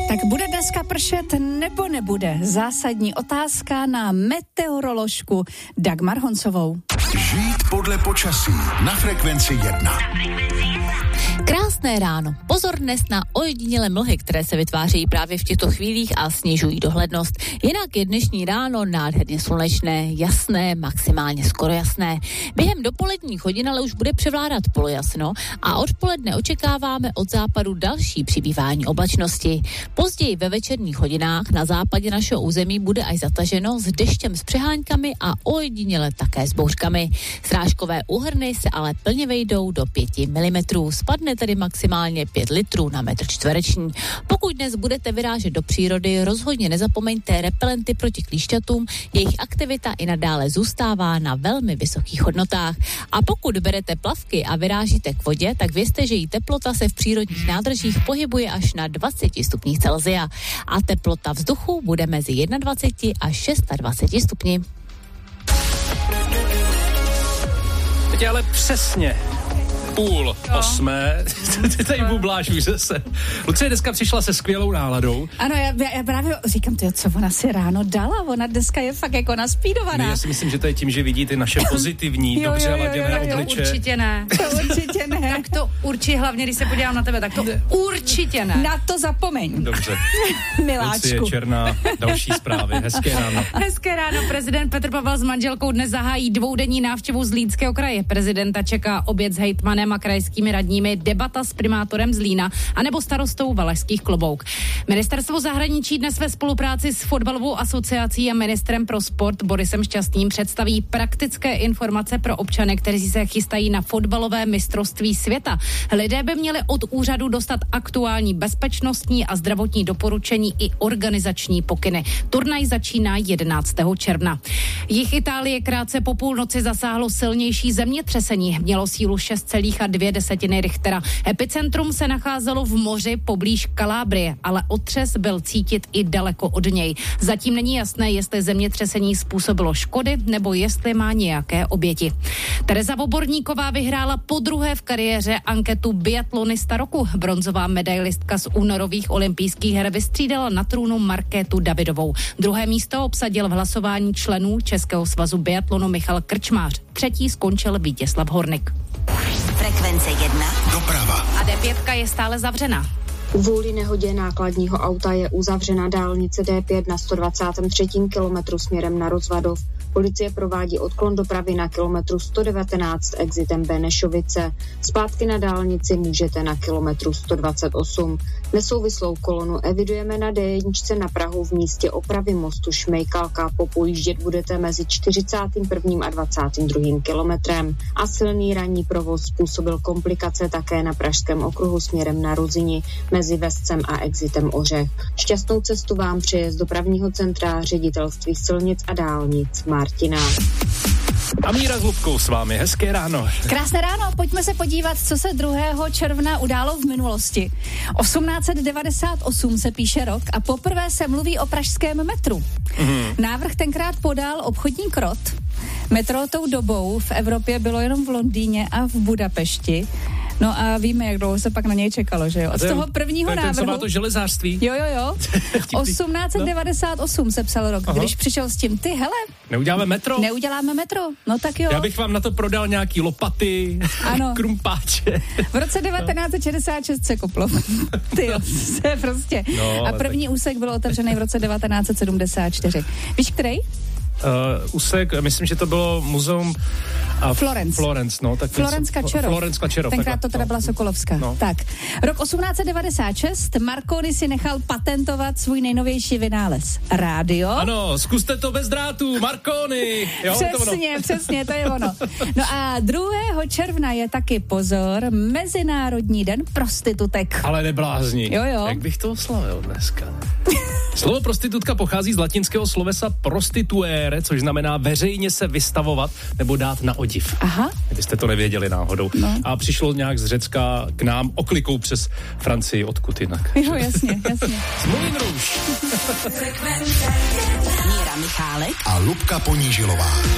Tak bude dneska pršet nebo nebude? Zásadní otázka na meteoroložku Dagmar Honcovou. Žít podle počasí na Frekvenci 1. Krásné ráno. Pozor dnes na ojedinělé mlhy, které se vytvářejí právě v těchto chvílích a snižují dohlednost. Jinak je dnešní ráno nádherně slunečné, jasné, maximálně skoro jasné. Během dopoledních hodin ale už bude převládat polojasno a odpoledne očekáváme od západu další přibývání oblačnosti. Později ve večerních hodinách na západě našeho území bude až zataženo s deštěm s přeháňkami a ojediněle také s bouřkami. Srážkové úhrny se ale plně vejdou do 5 mm. Spadne tedy maximálně 5 litrů na metr čtvereční. Pokud dnes budete vyrážet do přírody, rozhodně nezapomeňte repelenty proti klíšťatům, jejich aktivita i nadále zůstává na velmi vysokých hodnotách. A pokud berete plavky a vyrážíte k vodě, tak vězte, že její teplota se v přírodních nádržích pohybuje až na 20 stupních Celsia a teplota vzduchu bude mezi 21 až 26 stupni. Teď ale přesně 7:30. Ty tady bubláš už zase. Lucie dneska přišla se skvělou náladou. Ano, já právě říkám, co ona si ráno dala, ona dneska je fakt jako naspídovaná. Já si myslím, že to je tím, že vidíte naše pozitivní, dobře laděné obliče. Určitě ne. To určitě ne. Tak to určitě, hlavně když se podívám na tebe, tak to určitě ne. Na to zapomeň. Dobře. Miláčku. Lucie Černá, další zprávy. Hezké ráno. Hezké ráno. Prezident Petr Pavel s manželkou dnes zahájí dvoudenní návštěvu Zlínského kraje. Prezidenta čeká oběd s hejtmanem a krajskými radními, debata s primátorem Zlína anebo starostou Valašských Klobouk. Ministerstvo zahraničí dnes ve spolupráci s fotbalovou asociací a ministrem pro sport Borisem Šťastným představí praktické informace pro občany, kteří se chystají na fotbalové mistrovství světa. Lidé by měli od úřadu dostat aktuální bezpečnostní a zdravotní doporučení i organizační pokyny. Turnaj začíná 11. června. Jih Itálie krátce po půlnoci zasáhlo silnější zemětřesení. Mělo sílu 6,2 Richtera. Epicentrum se nacházelo v moři poblíž Kalábrie, ale otřes byl cítit i daleko od něj. Zatím není jasné, jestli zemětřesení způsobilo škody nebo jestli má nějaké oběti. Tereza Voborníková vyhrála podruhé v kariéře anketu biatlonista roku. Bronzová medailistka z únorových olympijských her vystřídala na trůnu Markétu Davidovou. Druhé místo obsadil v hlasování členů Českého svazu biatlonu Michal Krčmář. Třetí skončil Vítězslav Hornik. Frekvence 1. Doprava. A D5 je stále zavřena. Kvůli nehodě nákladního auta je uzavřena dálnice D5 na 123. kilometru směrem na Rozvadov. Policie provádí odklon dopravy na kilometru 119 exitem Benešovice. Zpátky na dálnici můžete na kilometru 128. Nesouvislou kolonu evidujeme na D1 na Prahu v místě opravy mostu Šmejkalka. Popojíždět budete mezi 41. a 22. kilometrem. A silný ranní provoz způsobil komplikace také na Pražském okruhu směrem na Ruzini mezi Vescem a exitem Ořech. Šťastnou cestu vám přeje z dopravního centra Ředitelství silnic a dálnic Martina. A Míra s Lubkou s vámi. Hezké ráno. Krásné ráno, pojďme se podívat, co se 2. června událo v minulosti. 1898 se píše rok a poprvé se mluví o pražském metru. Návrh tenkrát podal obchodník Rot. Metro tou dobou v Evropě bylo jenom v Londýně a v Budapešti. No a víme, jak dlouho se pak na něj čekalo, že jo? Od toho prvního návrhu... To železářství. Jo. 1898 se psal rok. Aha. Když přišel s tím, Neuděláme metro? No tak jo. Já bych vám na to prodal nějaký lopaty, krumpáče. V roce 1966 se koplo. Tyjo, se prostě. No, a první úsek byl otevřený v roce 1974. Víš, který? Úsek, myslím, že to bylo muzeum Florence, no. Tak Florence Kačerov. Tenkrát to teda byla Sokolovská. No. Tak, rok 1896 Marconi si nechal patentovat svůj nejnovější vynález. Rádio. Ano, zkuste to bez drátů, Marconi. Jo, přesně, to je ono. No a 2. června je taky, pozor, Mezinárodní den prostitutek. Ale neblázni. Jo. Jak bych to oslavil dneska? Slovo prostitutka pochází z latinského slovesa prostituere, což znamená veřejně se vystavovat nebo dát na odiv. Aha. Kdybyste to nevěděli náhodou. No. A přišlo nějak z Řecka k nám oklikou přes Francii, odkud jinak. Jo, jasně. Z Moulin Rouge. Míra Michálek a Lubka Ponížilová.